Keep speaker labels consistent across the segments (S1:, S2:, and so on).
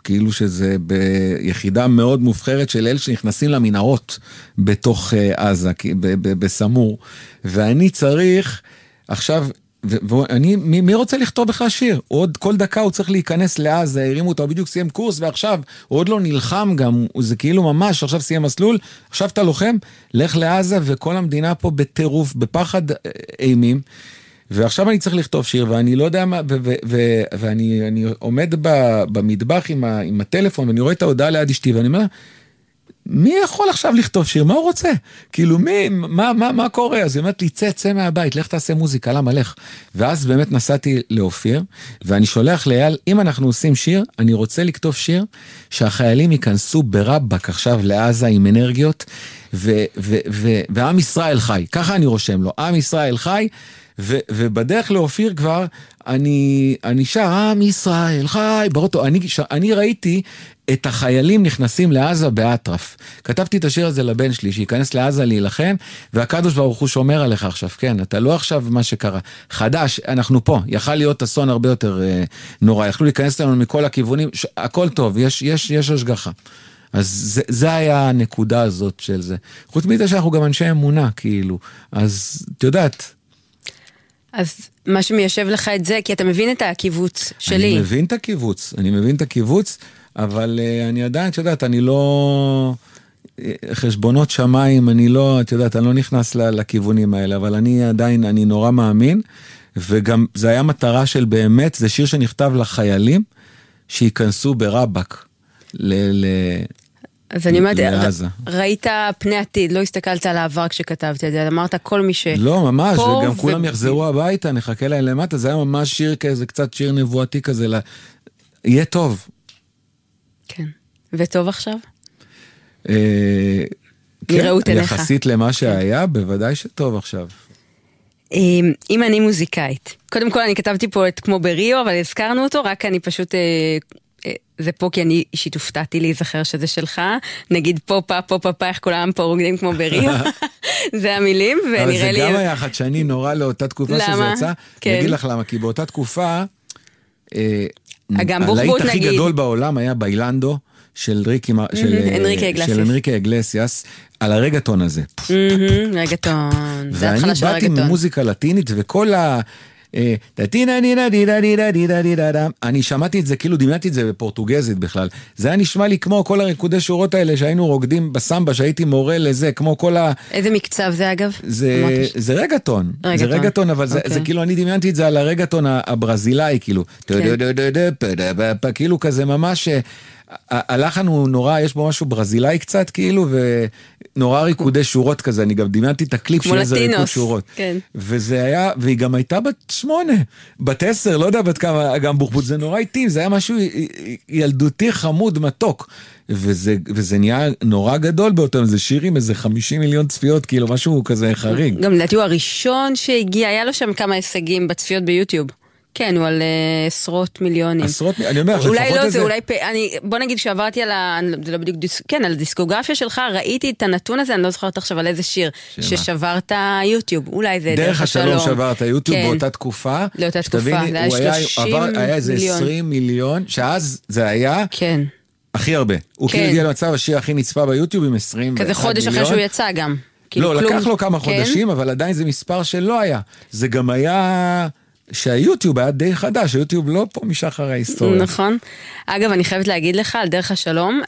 S1: כאילו שזה ביחידה מאוד מובחרת של אלה שנכנסים למנהרות בתוך עזה, בסמור, ואני צריך עכשיו, מי רוצה לכתוב בכלל שיר? עוד כל דקה הוא צריך להיכנס לעזה, הרימו אותו, בדיוק סיים קורס, ועכשיו הוא עוד לא נלחם גם, זה כאילו ממש, עכשיו סיים מסלול, עכשיו אתה לוחם, לך לעזה, וכל המדינה פה בטירוף, בפחד אימים, ועכשיו אני צריך לכתוב שיר, ואני לא יודע מה, ואני עומד במטבח עם הטלפון, ואני רואה את ההודעה ליד אשתי, ואני אומר, מי יכול עכשיו לכתוב שיר? מה הוא רוצה? כאילו, מה קורה? אז היא אומרת לי, צא מהבית, לך תעשה מוזיקה, למה לך? ואז באמת נסעתי לאופיר, ואני שולח לאייל, אם אנחנו עושים שיר, אני רוצה לכתוב שיר, שהחיילים ייכנסו ברבק עכשיו לעזה עם אנרגיות, ועם ישראל חי. ככה אני רושם לו, עם ישראל חי, ובדרך לאופיר כבר, אני שר, עם ישראל חי, באוטו, אני ראיתי את החיילים נכנסים לעזה באטרף. כתבתי את השיר הזה לבן שלי, שיכנס לעזה להילחם, והקדוש ברוך הוא שומר עליך עכשיו, כן, אתה לא עכשיו מה שקרה. חדש, אנחנו פה, יכל להיות אסון הרבה יותר נורא, יכלו להיכנס לנו מכל הכיוונים, הכל טוב, יש השגחה. אז זה היה הנקודה הזאת של זה. חוץ מזה שאנחנו גם אנשי אמונה, כאילו, אז את יודעת,
S2: אז מה שמיישב לך את זה, כי אתה מבין את הקיבוץ שלי.
S1: אני מבין את הקיבוץ, אבל אני עדיין, את יודעת, אני לא, חשבונות שמיים, אני לא, את יודעת, אני לא נכנס לכיוונים האלה, אבל אני עדיין, אני נורא מאמין, וגם זה היה מטרה של באמת, זה שיר שנכתב לחיילים, שיכנסו ברבק,
S2: אז אני אומרת, ראית פני עתיד, לא הסתכלת על העבר כשכתבת את זה, אמרת כל מי שפה.
S1: לא, ממש, וגם כולם יחזרו הביתה, נחכה להם למטה, זה היה ממש שיר כזה, קצת שיר נבואתי כזה, יהיה טוב.
S2: כן, וטוב עכשיו?
S1: כן, יחסית למה שהיה, בוודאי שטוב עכשיו.
S2: אם אני מוזיקאית, קודם כל אני כתבתי פה את כמו בריו, אבל הזכרנו אותו, רק אני פשוט, זה פה כי אני אישית הופתעתי להיזכר שזה שלך, נגיד פופה, איך כולם פה רוקדים כמו בריו, זה המילים, ונראה לי...
S1: אבל זה גם היה חדשני נורא לאותה תקופה שזה יצא, אני אגיד לך למה, כי באותה תקופה, הלהיט הכי גדול בעולם היה ביילנדו, של אנריקה אגלסיאס, על הרגטון הזה.
S2: רגטון.
S1: ואני באתי ממוזיקה לטינית, וכל ה... אני שמעתי את זה, כאילו דמיינתי את זה בפורטוגזית בכלל. זה היה נשמע לי כמו כל הריקודי שורות האלה שהיינו רוקדים בסמבה, שהייתי מורה לזה, כמו כל ה...
S2: איזה מקצב זה אגב?
S1: זה רגטון. זה רגטון, אבל זה כאילו, אני דמיינתי את זה על הרגטון הברזילאי, כאילו. כאילו כזה ממש... הלחן הוא נורא, יש בו משהו ברזילאי קצת כאילו, ונורא ריקודי שורות כזה, אני גם דמיינתי את הקליפ של איזה ריקוד שורות. וזה היה, והיא גם הייתה בת 8, בת 10, לא יודע בת כמה, גם בוחבוט, זה נורא איטים, זה היה משהו ילדותי חמוד מתוק, וזה נהיה נורא גדול באותם, זה שיר עם איזה 50 מיליון צפיות, כאילו משהו כזה חריג.
S2: גם לדעתי הוא הראשון שהגיע, היה לו שם כמה הישגים בצפיות ביוטיוב. כן, הוא על עשרות מיליונים.
S1: אני אומר,
S2: אולי לא זה, אולי, בוא נגיד שעברתי על על הדיסקוגרפיה שלך, ראיתי את הנתון הזה, אני לא זוכרת עכשיו על איזה שיר, ששברת יוטיוב, אולי זה
S1: דרך השלום שברת יוטיוב באותה תקופה,
S2: לאותה תקופה, זה היה 30 מיליון.
S1: היה איזה 20 מיליון, שאז זה היה הכי הרבה. הוא כאילו הגיע למצב השיר הכי נצפה ביוטיוב עם 21 מיליון.
S2: כזה חודש אחרי שהוא יצא גם.
S1: לא, לקח לו כמה חודשים, אבל עדיין זה מספר שלא היה. זה גם היה... שהיוטיוב היה די חדש, היוטיוב לא פה משחר ההיסטוריה.
S2: נכון. אגב, אני חייבת להגיד לך, על דרך השלום,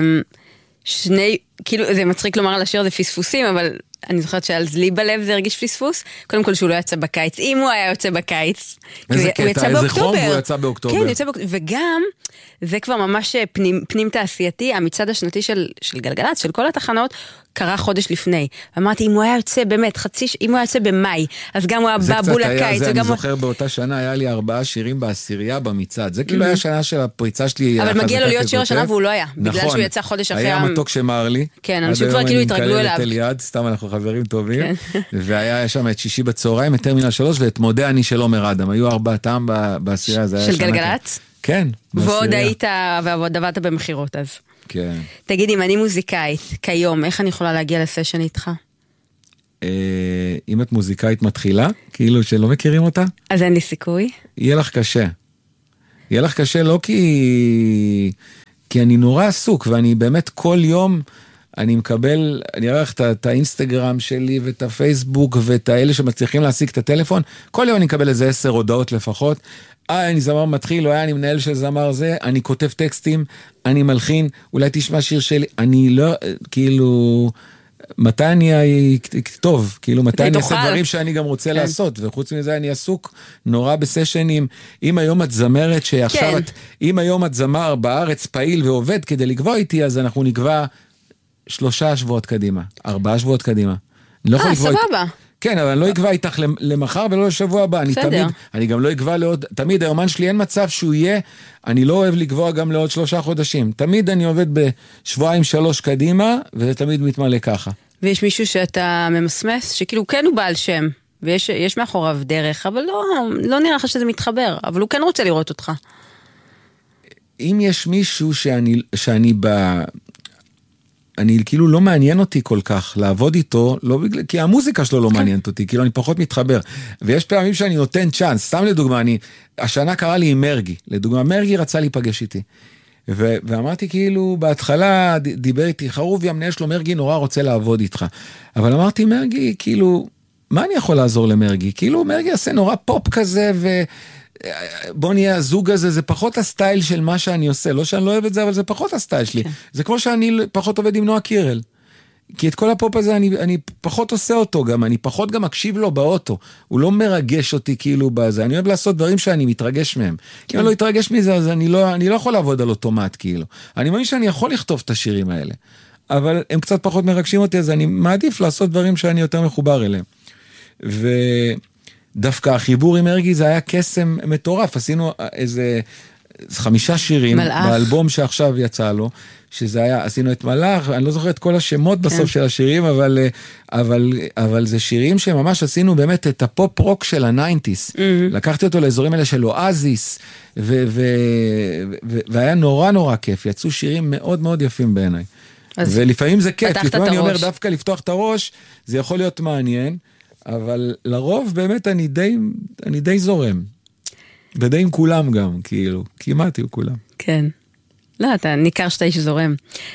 S2: כאילו, זה מצחיק לומר על השיר זה פספוסים, אבל אני זוכרת שעל זלי בלב זה הרגיש פספוס, קודם כל שהוא לא יצא בקיץ, אם הוא היה יוצא בקיץ,
S1: איזה קטע, איזה חום הוא יצא באוקטובר.
S2: כן, יוצא באוקטובר, וגם, זה כבר ממש פנים תעשייתי, המצעד השנתי של גלגלצ, של כל התחנות, קרה חודש לפני. אמרתי, אם הוא היה יוצא באמת, אם הוא היה יוצא במאי, אז גם הוא היה בא בול הקיץ.
S1: אני זוכר באותה שנה, היה לי 4 שירים בעשירייה במצעד. זה כאילו היה שנה של הפריצה שלי.
S2: אבל מגיע לו להיות שיר השנה והוא לא היה. בגלל שהוא יצא חודש אחרי.
S1: היה מתוק שמר לי.
S2: כן, אנשים כבר כאילו התרגלו אליו.
S1: סתם אנחנו חברים טובים. והיה שם את שישי בצהריים, את טרמינל 3, ואת מודה אני של עומר אדם. היו 4 בעשירייה.
S2: של גלגלצ?
S1: כן.
S2: ועוד היית, ועוד עבדת במחירות אז.
S1: כן.
S2: תגיד, אם אני מוזיקאית, כיום, איך אני יכולה להגיע לסשן איתך?
S1: אם את מוזיקאית מתחילה, כאילו שלא מכירים אותה?
S2: אז אין לי סיכוי.
S1: יהיה לך קשה. יהיה לך קשה לא כי... כי אני נורא עסוק, ואני באמת כל יום, אני מקבל, אני אראה לך את האינסטגרם שלי, ואת הפייסבוק, ואת האלה שמצליחים להשיג את הטלפון, כל יום אני מקבל איזה 10 הודעות לפחות, אני זמר מתחיל, או אני מנהל של זמר זה, אני כותב טקסטים, אני מלחין, אולי תשמע שיר שלי, אני לא, כאילו, מתי אני אכתוב, כאילו מתי אני אעשה דברים שאני גם רוצה לעשות, וחוץ מזה אני עסוק נורא בסשנים, אם היום את זמרת שעכשיו אם היום את זמר בארץ פעיל ועובד כדי לקבוע איתי, אז אנחנו נקבע 3 שבועות קדימה, 4 שבועות קדימה.
S2: סבבה.
S1: כן, אבל אני לא אקבע איתך למחר ולא לשבוע הבא, אני גם לא אקבע לעוד, תמיד היומן שלי אין מצב שהוא יהיה, אני לא אוהב לקבוע גם לעוד 3 חודשים, תמיד אני עובד בשבועיים 3 קדימה, וזה תמיד מתמלא ככה.
S2: ויש מישהו שאתה ממסמס, שכאילו כן הוא בעל שם, ויש מאחוריו דרך, אבל לא נראה לך שזה מתחבר, אבל הוא כן רוצה לראות אותך.
S1: אם יש מישהו אני כאילו לא מעניין אותי כל כך לעבוד איתו, לא בגלל, כי המוזיקה שלו לא מעניינת אותי, כאילו אני פחות מתחבר. ויש פעמים שאני נותן צ'אנס, סתם לדוגמה, השנה קרה לי עם מרגי, לדוגמה, מרגי רצה להיפגש איתי. ואמרתי כאילו, בהתחלה דיבר איתי, חרובי, המנהל שלו, מרגי נורא רוצה לעבוד איתך. אבל אמרתי, מרגי, כאילו, מה אני יכול לעזור למרגי? כאילו, מרגי עושה נורא פופ כזה, בוא נהיה הזוג הזה, זה פחות הסטייל של מה שאני עושה, לא שאני לא אוהב את זה, אבל זה פחות הסטייל שלי. זה כמו שאני פחות עובד עם נועה קירל. כי את כל הפופ הזה אני פחות עושה אותו גם, אני פחות גם מקשיב לו באוטו. הוא לא מרגש אותי כאילו בזה, אני אוהב לעשות דברים שאני מתרגש מהם. אם אני לא אתרגש מזה, אז אני לא יכול לעבוד על אוטומט כאילו. אני מאמין שאני יכול לכתוב את השירים האלה, אבל הם קצת פחות מרגשים אותי, אז אני מעדיף לעשות דברים שאני יותר מחובר אליהם. דווקא החיבור עם מרגי זה היה קסם מטורף, עשינו איזה 5 שירים באלבום שעכשיו יצא לו, שזה היה, עשינו את מלאך, אני לא זוכר את כל השמות בסוף של השירים, אבל זה שירים שממש עשינו באמת את הפופ רוק של ה-90s, לקחתי אותו לאזורים האלה של אואזיס, והיה נורא נורא כיף, יצאו שירים מאוד מאוד יפים בעיניי, ולפעמים זה כיף, לפעמים אני אומר דווקא לפתוח את הראש, זה יכול להיות מעניין, אבל לרוב באמת אני די זורם. ודי עם כולם גם, כאילו. כמעט עם כולם.
S2: כן. לא, אתה ניכר שאתה איש זורם.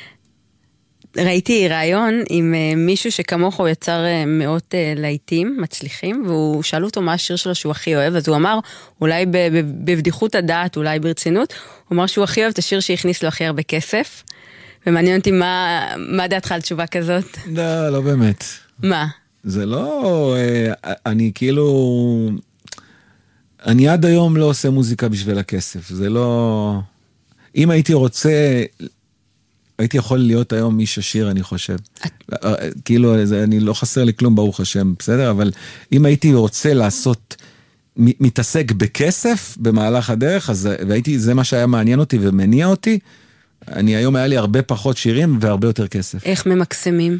S2: ראיתי רעיון עם מישהו שכמוך הוא יצר מאות להיטים, מצליחים, והוא שאל אותו מה השיר שלו שהוא הכי אוהב, אז הוא אמר, אולי בבדיחות הדעת, אולי ברצינות, הוא אמר שהוא הכי אוהב את השיר שהכניס לו הכי הרבה כסף, ומעניין אותי מה דעתך על תשובה כזאת?
S1: לא, לא באמת.
S2: מה?
S1: זה לא, אני כאילו, אני עד היום לא עושה מוזיקה בשביל הכסף, זה לא, אם הייתי רוצה, הייתי יכול להיות היום איש עשיר, אני חושב. כאילו, אני לא חסר לי כלום, ברוך השם, בסדר? אבל אם הייתי רוצה לעשות, מתעסק בכסף במהלך הדרך, אז זה מה שהיה מעניין אותי ומניע אותי, היום היה לי הרבה פחות שירים והרבה יותר כסף.
S2: איך ממקסמים?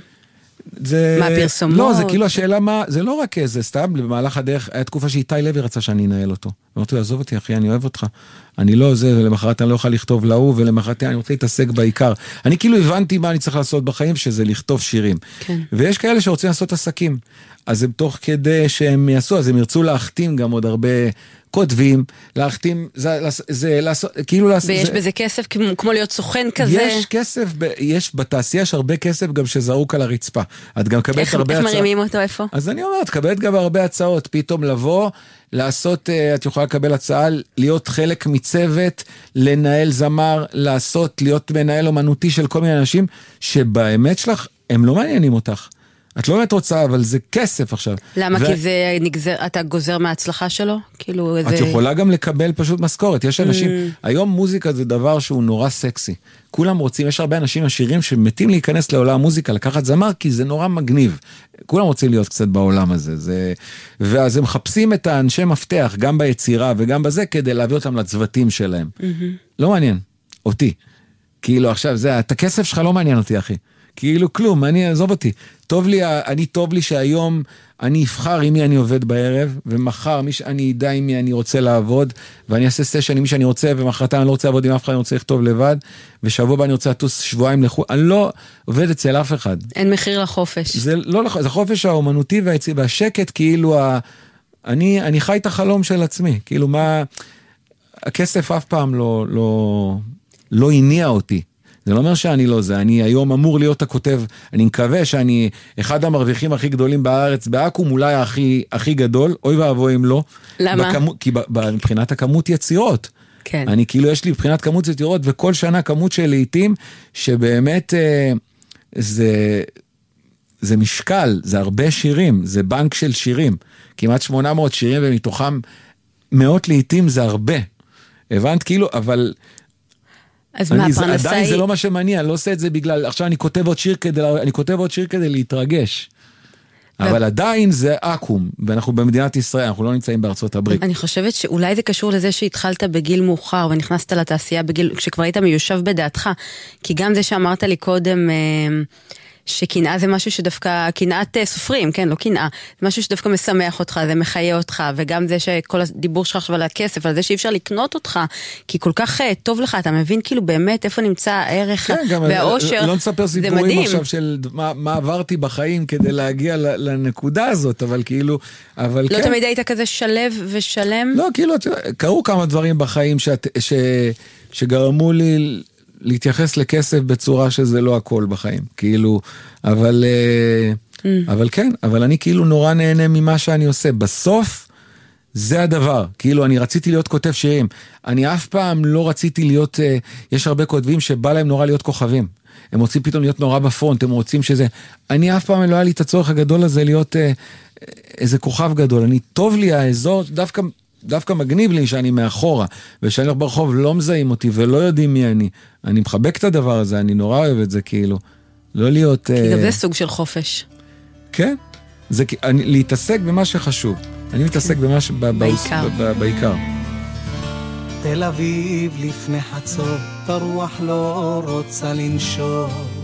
S2: מה פרסומות?
S1: לא, זה כאילו השאלה מה, זה לא רק זה, סתם במהלך הדרך, היה תקופה שאיתי לוי רצה שאני אנהל אותו. אמרתי, עזוב אותי אחי, אני אוהב אותך. אני לא זה, ולמחרת אני לא אוכל לכתוב להוא, ולמחרת אני רוצה להתעסק בעיקר. אני כאילו הבנתי מה אני צריך לעשות בחיים, שזה לכתוב שירים.
S2: כן.
S1: ויש כאלה שרוצים לעשות עסקים. אז הם תוך כדי שהם יעשו, אז הם ירצו להחתים גם עוד הרבה כותבים, להחתים, זה לעשות, כאילו לעשות...
S2: ויש בזה כסף כמו להיות סוכן כזה?
S1: יש כסף, יש בתעשייה יש הרבה כסף גם שזרוק על הרצפה. את גם קבלת הרבה הצעות.
S2: איך מרימים אותו, איפה?
S1: אז אני אומרת, קבלת גם הרבה הצעות, פתאום לבוא, לעשות, את יכולה לקבל הצעה, להיות חלק מצוות, לנהל זמר, להיות מנהל אומנותי של כל מיני אנשים, שבאמת שלך, הם לא מעניינים אותך. את לא באמת רוצה, אבל זה כסף עכשיו.
S2: למה? כי זה נגזר, אתה גוזר מההצלחה שלו? כאילו
S1: את יכולה גם לקבל פשוט משכורת. יש אנשים, היום מוזיקה זה דבר שהוא נורא סקסי. כולם רוצים, יש הרבה אנשים עשירים שמתים להיכנס לעולם המוזיקה, לקחת זמר, כי זה נורא מגניב. כולם רוצים להיות קצת בעולם הזה. ואז הם מחפשים את האנשי מפתח, גם ביצירה וגם בזה, כדי להביא אותם לצוותים שלהם. לא מעניין. אותי. כאילו עכשיו, את הכסף שלך לא מעניין אותי, אחי. כאילו כלום, עזוב אותי. טוב לי שהיום אני אבחר עם מי אני עובד בערב, ומחר אני אדע עם מי אני רוצה לעבוד, ואני אעשה סשן עם מי שאני רוצה, ומחרתיים אני לא רוצה לעבוד עם אף אחד, אני רוצה לכתוב לבד, ושבוע בה אני רוצה לטוס שבועיים לחו"ל, אני לא עובד אצל אף אחד.
S2: אין מחיר לחופש.
S1: זה חופש האומנותי והשקט, כאילו, אני חי את החלום של עצמי, כאילו מה, הכסף אף פעם לא הניע אותי. זה לא אומר שאני לא זה, אני היום אמור להיות הכותב, אני מקווה שאני אחד המרוויחים הכי גדולים בארץ, באקום אולי הכי גדול, אוי ואבוי אם לא.
S2: למה?
S1: כי מבחינת הכמות יצירות.
S2: כן.
S1: אני כאילו יש לי מבחינת כמות יצירות, וכל שנה כמות של לעיתים, שבאמת זה משקל, זה הרבה שירים, זה בנק של שירים, כמעט 800 שירים, ומתוכם מאות לעיתים זה הרבה. הבנת כאילו, אבל...
S2: אז מה, הפרנסה
S1: עדיין
S2: היא...
S1: זה לא מה שמניע, אני לא עושה את זה בגלל, עכשיו אני כותב עוד שיר כדי להתרגש. אבל עדיין זה אקום, ואנחנו במדינת ישראל, אנחנו לא נמצאים בארצות הברית.
S2: אני חושבת שאולי זה קשור לזה שהתחלת בגיל מאוחר, ונכנסת לתעשייה בגיל, כשכבר היית מיושב בדעתך, כי גם זה שאמרת לי קודם, שקנאה זה משהו שדווקא, קנאת סופרים, כן, לא קנאה, זה משהו שדווקא משמח אותך, זה מחיה אותך, וגם זה שכל הדיבור שלך עכשיו על הכסף, על זה שאי אפשר לקנות אותך, כי כל כך טוב לך, אתה מבין כאילו באמת איפה נמצא הערך והאושר,
S1: לא נספר סיפורים עכשיו של מה עברתי בחיים כדי להגיע לנקודה הזאת, אבל כאילו, אבל כן.
S2: לא תמיד היית כזה שלב ושלם?
S1: לא, כאילו, קרו כמה דברים בחיים שגרמו לי להתייחס לכסף בצורה שזה לא הכל בחיים, כאילו, אבל כן, אבל אני כאילו נורא נהנה ממה שאני עושה, בסוף זה הדבר, כאילו אני רציתי להיות כותב שירים, אני אף פעם לא רציתי להיות, יש הרבה כותבים שבא להם נורא להיות כוכבים, הם רוצים פתאום להיות נורא בפרונט, הם רוצים שזה, אני אף פעם לא היה לי את הצורך הגדול הזה להיות איזה כוכב גדול, אני טוב לי האזור, דווקא מגניב לי שאני מאחורה, ושאני הולך ברחוב לא מזהים אותי, ולא יודעים מי אני מחבק את הדבר הזה, אני נורא אוהב את זה, כאילו, לא להיות...
S2: כי גם זה סוג של חופש.
S1: כן, להתעסק במה שחשוב, אני מתעסק במה בעיקר.
S3: תל אביב לפני חצות, הרוח לא רוצה לנשור,